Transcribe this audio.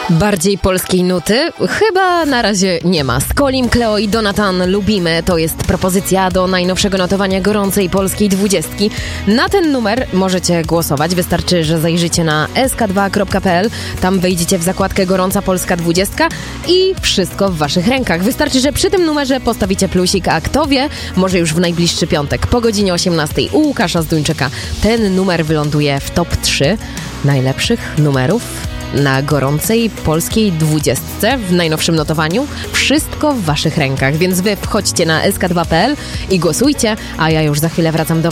Bardziej polskiej nuty? Chyba na razie nie ma. Skolim, Kleo i Donatan Lubimy to jest propozycja do najnowszego notowania gorącej polskiej 20. Na ten numer możecie głosować. Wystarczy, że zajrzycie na sk2.pl. Tam wejdziecie w zakładkę Gorąca Polska 20 i wszystko w waszych rękach. Wystarczy, że przy tym numerze postawicie plusik, a kto wie, może już w najbliższy piątek po godzinie 18 u Łukasza Zduńczyka ten numer wyląduje w top 3 najlepszych numerów na gorącej polskiej 20 w najnowszym notowaniu. Wszystko w waszych rękach, więc wy wchodźcie na sk2.pl i głosujcie, a ja już za chwilę wracam do was.